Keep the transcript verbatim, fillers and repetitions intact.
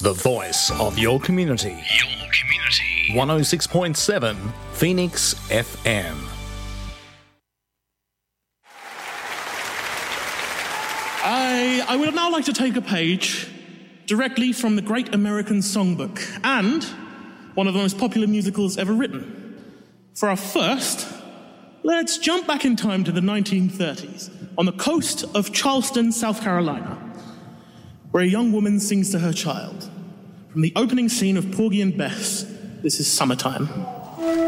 The voice of your community. Your community. one oh six point seven Phoenix F M. I, I would now like to take a page directly from the Great American Songbook and one of the most popular musicals ever written. For our first, let's jump back in time to the nineteen thirties on the coast of Charleston, South Carolina, where a young woman sings to her child. From the opening scene of Porgy and Bess, this is Summertime.